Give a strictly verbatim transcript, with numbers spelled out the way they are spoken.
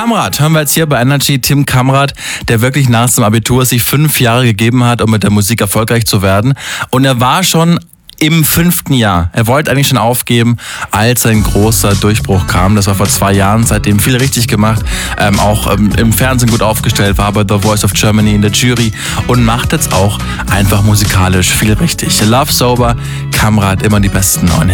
Kamrat hören wir jetzt hier bei Energy. Tim Kamrat, der wirklich nach dem Abitur sich fünf Jahre gegeben hat, um mit der Musik erfolgreich zu werden. Und er war schon im fünften Jahr. Er wollte eigentlich schon aufgeben, als ein großer Durchbruch kam. Das war vor zwei Jahren, seitdem viel richtig gemacht. Ähm, auch ähm, im Fernsehen gut aufgestellt, war bei The Voice of Germany in der Jury und macht jetzt auch einfach musikalisch viel richtig. Love Sober, Kamrat, immer die besten neuen Hits.